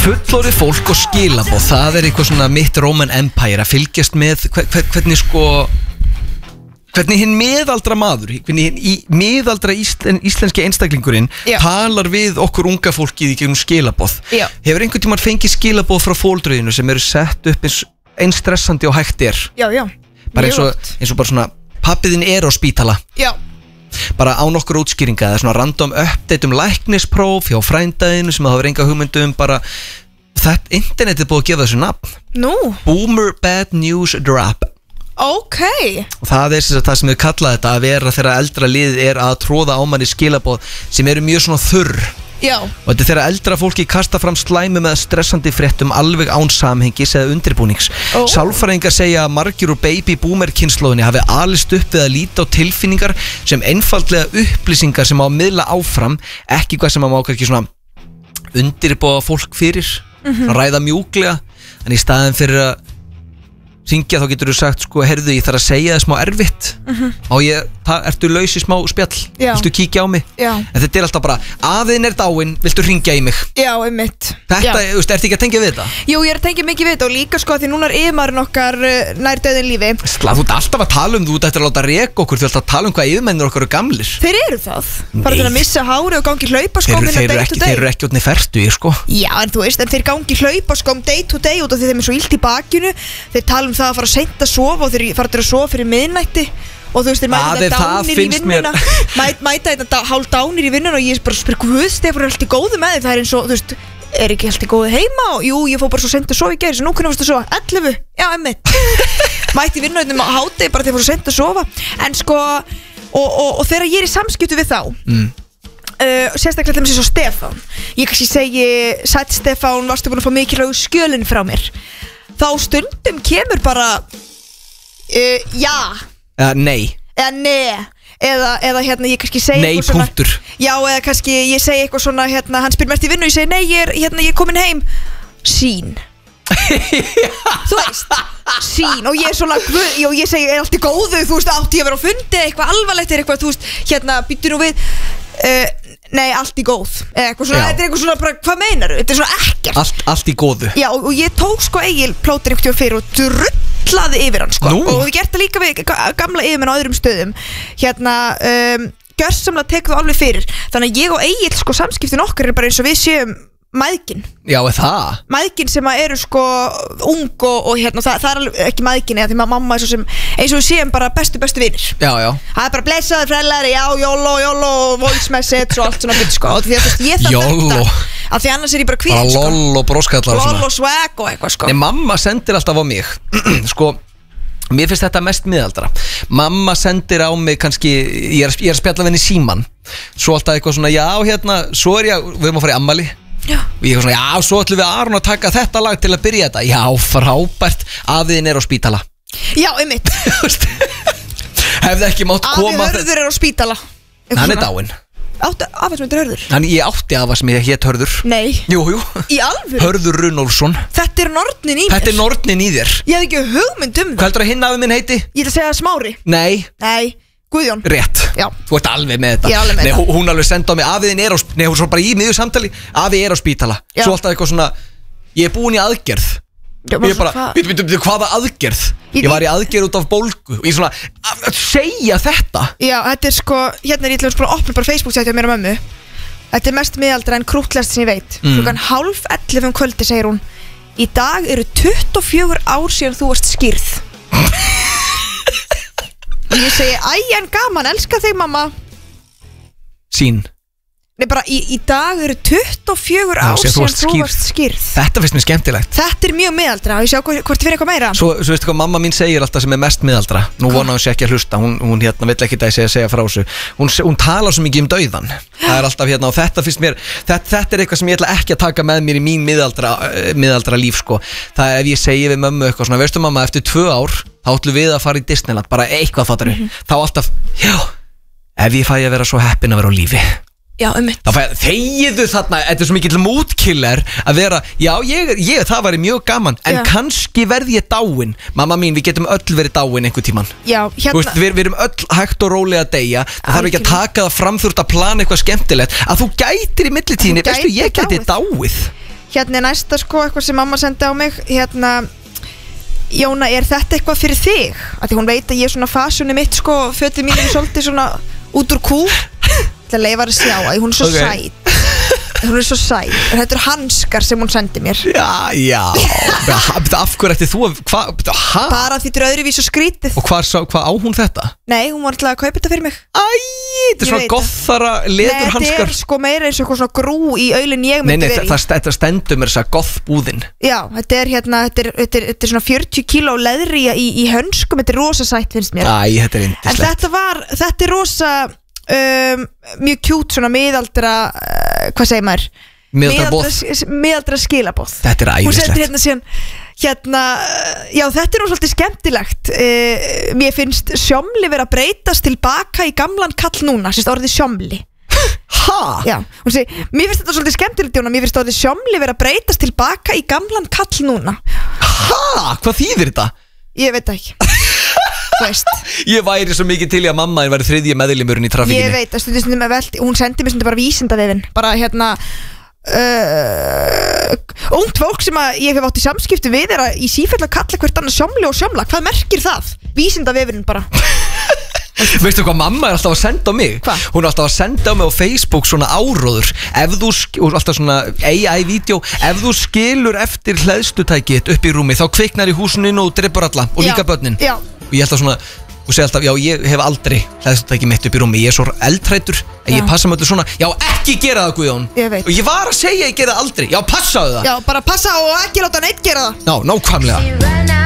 Fullorðið fólk og skilaboð, það eitthvað svona mitt Roman Empire að fylgjast með hvernig hinn miðaldra maður, hvernig hinn miðaldra íslenski einstaklingurinn talar við okkur unga fólkið í gegnum skilaboð. Hefur einhvern tímann fengið skilaboð frá foreldrinu sem eru sett upp eins stressandi og hægt Já. Bara eins og bara svona pappiðinn á spítala. Já. Bara á nokkur útskýringa eða svona random update læknispróf hjá frændaðinu sem það hefur enga hugmyndum bara þetta internetið búið að gefa þessu nafn. Boomer Bad News Drop. Ok. Og það það sem við kalla þetta að vera þegar eldra liðið að tróða á manni skilaboð sem eru mjög svona þurr. Já. Og þetta þegar eldra fólki kasta fram slæmi með stressandi fréttum alveg án samhengis eða undirbúnings. Sálfræðingar segja að margir úr baby boomer kynslóðinni hafi alist upp við að líta á tilfinningar sem einfaldlega upplýsingar sem á að miðla áfram, ekki hvað sem má ekki svona undirbúa fólk fyrir, ræða mjúklega, en í staðin fyrir að syngja þá getur þú sagt sko, heyrðu ég þarf að segja það smá erfitt ertu laus í smá spjall viltu kíkja á mig en þetta alltaf bara, afiðin dáin viltu hringja í mig einmitt þetta, ertu ekki að tengja við þetta? Jú, ég að tengja mikið við þetta og líka sko því núna yfirmaðurinn okkar nær döðin lífi þú ert alltaf að tala þú ert að láta reka okkur, þú ert að tala hvað yfirmennir okkar eru gamlir þeir eru það, bara til að missa hári og gangi hlaupaskóm þeir eru ekki átni ferdu sko. Já, en þú veist, en þeir gangi hlaupaskóm day to day út af því þeim svo illt í bakinu þeir tala það að fara seint að sofa og þeir fara til að sofa fyrir miðnætti og þú veist, þeir mæta þetta dánir í vinnuna mæta þetta hálf dánir í vinnuna og ég bara spyr, Guð, Stefán er alltaf góðu með þig það eins og, þú veist, ekki alltaf góðu heima og jú, ég fór bara svo seint að sofa í gær svo nú kunni fórst að sofa, 11, já, emmitt mæti í vinnuna á hádegi bara þegar fór svo seint að sofa en sko, og þegar ég í samskiptu við þá sérstaklega þeim sem svo Stefán ég kannski segi, sætt Stefán varstu búin að fá mikilvægu skjölin frá mér þá stundum kemur bara já nei eða hérna ég kannski segi nei punktur já eða kannski ég segi eitthvað svona hérna hann spyr mest í vinnu og ég segi nei ég er komin heim sín þú veist sín og ég svona og ég segi er allt í góðu þú veist átti ég að vera á fundi eitthvað alvarlegt eitthvað þú veist hérna býttu nú við nei, allt í góð eitthvað svona, þetta eitthvað svona bara, hvað meinar þú? Þetta svona ekkert allt í góðu Já, og ég tók sko Egil plóter ykkur fyrir og drullaði yfir hann sko og við gert það líka við gamla yfirmenn á öðrum stöðum hérna, gjörsamlega tekðu alveg fyrir þannig að ég og Egil sko samskiptin okkar bara eins og við séum mæðgin Já, það mæðgin sem eru sko ung og hérna, það er alveg ekki mæðgin eða því mamma er svo sem eins og við séum bara bestu vinir Já það er bara blessaður frælari, já, jóló voice message og allt svona byrj sko því að ég þarf þetta af því annars er ég bara kvíð bara loll og broskallar loll og swag og eitthvað sko Nei, mamma sendir alltaf á mig sko mér finnst þetta mest miðaldra mamma sendir á mig kannski ég er að spjalla við henni síman svo alltaf eitthvað svona, já, hérna svo er ég, við erum að fara í ammæli Já. Og ég er svona, já, svo ætlum við Aron að taka þetta lag til að byrja þetta Já, frábært, afiðin á spítala Já, einmitt Hefði ekki mátt koma Afi Hörður á spítala Hann er dáinn Afi sem heitir Hörður Ég átti afa sem ég hét Hörður Nei Jú Í alvöru Hörður Runólfsson Þetta er nornin í mér Þetta er nornin í þér Ég hef ekki hugmynd það Hvað heldur að hinn afi minn heiti? Ég ætla að segja Smári Nei Guðjón Rétt Já. Þú ert alveg með þetta Ég er alveg með þetta Hún alveg senda á mig Afiðin á Nei, hún svo bara í miður samtali Afi á spítala Já. Svo alltaf eitthvað svona Ég er búin í aðgerð Já, Ég er bara Býtu, hvaða aðgerð? Ég var í aðgerð út af bólgu Og ég svona að segja þetta Já, þetta er sko Hérna er ég til að opna bara Facebook-sæti á mér og mömmu Þetta er mest miðaldra en krúttlest sem ég veit Klukkan 10:30 kvöldi segir hún Í dag eru 24 ár síðan þú varst skírð Og ég segi, en gaman, elska þig mamma Sín Nei, bara í dag eru 24 ár síðan þú varst skírð Þetta finnst mér skemmtilegt Þetta er mjög miðaldra og ég sjá hvort þið fyrir eitthvað meira Svo veistu hvað mamma mín segir alltaf sem er mest miðaldra Nú vona hún sé ekki að hlusta Hún hérna vill ekki það segja frá þessu Hún talar svo mikið dauðan Það er alltaf hérna og þetta finnst mér Þetta er eitthvað sem ég ætla ekki að taka með mér í mín miðaldra líf sko Það er ef ég segi við mömmu eitthvað svona Veistu mamma, eftir 2 ár þá ætlum við að fara í Disneyland Bara eitthvað fattar Þá alltaf, já Ef ég fæ að vera svo heppin að vera á lífi Já, einmitt. Þegiðu þarna, þetta er svo mikill mútkiller að vera, já, það væri mjög gaman, en kannski verð ég dáin. Mamma mín, við getum öll verið dáin einhver tíman. Já, hérna. Þú veist, við erum öll hægt og rólega að deyja. Það þarf ekki að taka það fram, þú ert að plana eitthvað skemmtilegt. Að þú gætir í millitíðinni, veistu, ég gæti dáið. Hérna er næsta sko, eitthvað sem mamma sendi á mig. Hérna, Jóna, er þetta eitthvað fyrir þig? Af því hún veit að ég er svona fasjónu mitt sko, fötin mín er svolítið svona út úr kú. Það leifar að sjá að hún er svo sæt. Hún er svo sæt. Þetta eru hanskar sem hún sendi mér. Já. Af hverju ætti þú Bara því þetta er öðruvísu skrítið. Og hvað á hún þetta? Nei, hún var alltaf að kaupa þetta fyrir mig. Þetta er svona gothara leður hanskar. Nei, þetta er sko meira eins og eitthvað svona grú í aulinn ég myndi verið í. Nei, þetta stendur mér þess að gothbúðin. Já, þetta er hérna, þetta er svona 40 kíló leðri í hönskum. Þetta er rosa sætt, finnst mér. Þetta er yndislegt. En þetta er rosa mjög kjút svona miðaldra hvað segir maður? Miðaldra skilaboð. Þetta er æðislegt. Hún sendir hérna síðan já, þetta er nú svolítið skemmtilegt. Mér finnst sjómli vera að breytast tilbaka í gamlan kall núna, sérst orðið sjómli. Já, hún segir, mér finnst þetta svolítið skemmtilegt, Jóna. Mér finnst orðið sjómli vera að breytast tilbaka í gamlan kall núna. Hvað þýðir þetta? Ég veit ekki. Ég væri svo mikið til í að mamma væri þriðji meðlimurinn í trafíkinni. Ég veit að stundum með veldi. Hún sendi mér bara vísindavefinn. Bara hérna ungt fólk sem að ég hef átt í samskipti við er að í sífellu að kalla hvert annað sjómli og sjómla. Hvað merkir það? Vísindavefinn bara. Veistu hvað mamma er alltaf að senda á mig? Hva? Hún er alltaf að senda á mig á Facebook svona áróður. Alltaf svona AI-vídeó. Ef þú skilur eftir hleðslutækið upp í rúmi, þá kviknar í húsinu og dreipur alla og líka börnin. Já. Og ég alltaf svona, og segi alltaf, já, ég hef aldrei hleðslutækið mitt upp í rúmi. Ég er svo eldhræddur, en ég passa með öllu svona. Já, ekki gera það, Guðjón. Ég veit. Og ég var að segja ég gera það aldrei. Já, passaðu það. Já, bara passa og ekki láta neitt gera það. Já, nákvæmlega.